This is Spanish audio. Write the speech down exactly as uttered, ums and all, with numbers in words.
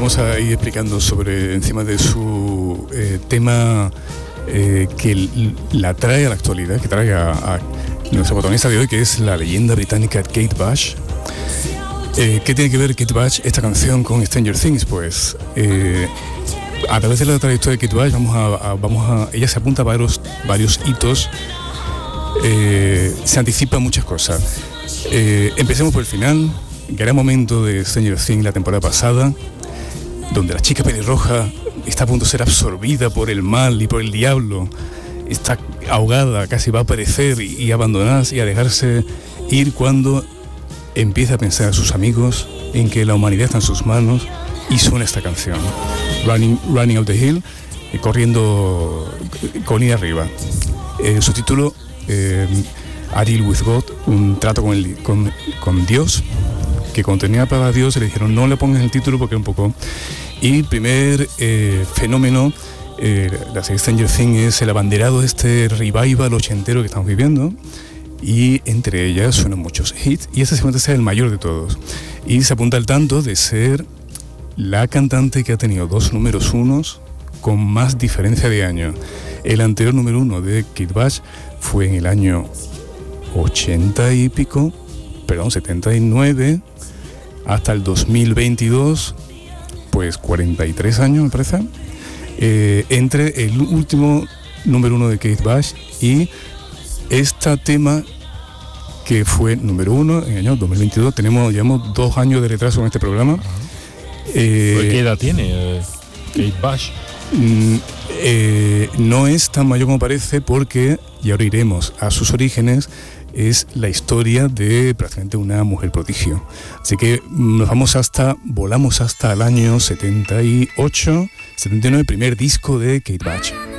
vamos a ir explicando sobre encima de su eh, tema eh, que l- la trae a la actualidad, que trae a, a nuestra protagonista de hoy, que es la leyenda británica Kate Bush. Eh, ¿Qué tiene que ver Kate Bush, esta canción, con Stranger Things? Pues eh, a través de la trayectoria de Kate Bush vamos a, a, vamos a ella se apunta a varios, varios hitos, eh, se anticipa muchas cosas. Eh, empecemos por el final, gran momento de Stranger Things la temporada pasada, donde la chica pelirroja está a punto de ser absorbida por el mal y por el diablo, está ahogada, casi va a perecer y, y abandonarse y a dejarse ir cuando empieza a pensar a sus amigos en que la humanidad está en sus manos y suena esta canción, Running, Running Up the Hill, eh, corriendo colina arriba. Eh, su título, eh, A Deal with God, un trato con, el, con, con Dios, que contenía para Dios, y le dijeron no le pongas el título porque es un poco... Y primer eh, fenómeno, eh, la serie Stranger Things, es el abanderado de este revival ochentero que estamos viviendo, y entre ellas suenan muchos hits, y este seguramente es el mayor de todos, y se apunta al tanto de ser la cantante que ha tenido dos números unos con más diferencia de año. El anterior número uno de Kate Bush fue en el año ochenta y pico, perdón, setenta y nueve, hasta el dos mil veintidós, pues cuarenta y tres años me parece, eh, entre el último número uno de Kate Bush y este tema que fue número uno en el año dos mil veintidós. Tenemos, llevamos dos años de retraso en este programa. Eh, ¿Qué edad tiene eh, Kate Bush? Mm, eh, no es tan mayor como parece, porque, y ahora iremos a sus orígenes, es la historia de prácticamente una mujer prodigio. Así que nos vamos hasta, volamos hasta el año setenta y ocho, setenta y nueve, primer disco de Kate Bush.